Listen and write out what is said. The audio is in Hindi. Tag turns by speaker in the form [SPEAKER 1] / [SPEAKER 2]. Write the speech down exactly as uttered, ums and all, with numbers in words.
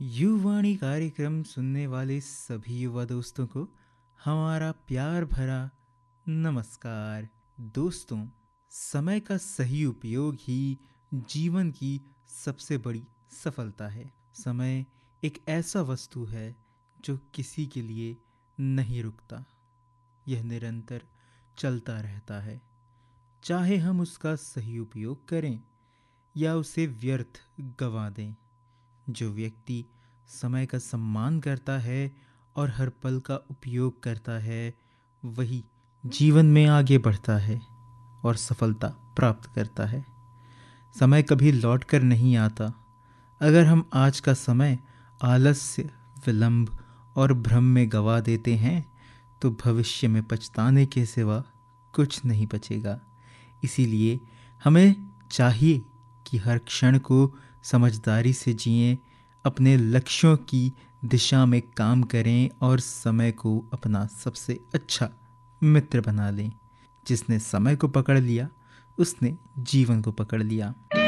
[SPEAKER 1] युवाणी कार्यक्रम सुनने वाले सभी युवा दोस्तों को हमारा प्यार भरा नमस्कार। दोस्तों, समय का सही उपयोग ही जीवन की सबसे बड़ी सफलता है। समय एक ऐसा वस्तु है जो किसी के लिए नहीं रुकता। यह निरंतर चलता रहता है, चाहे हम उसका सही उपयोग करें या उसे व्यर्थ गंवा दें। जो व्यक्ति समय का सम्मान करता है और हर पल का उपयोग करता है, वही जीवन में आगे बढ़ता है और सफलता प्राप्त करता है। समय कभी लौट कर नहीं आता। अगर हम आज का समय आलस्य, विलंब और भ्रम में गवा देते हैं तो भविष्य में पछताने के सिवा कुछ नहीं बचेगा। इसीलिए हमें चाहिए कि हर क्षण को समझदारी से जिएं, अपने लक्ष्यों की दिशा में काम करें और समय को अपना सबसे अच्छा मित्र बना लें। जिसने समय को पकड़ लिया, उसने जीवन को पकड़ लिया।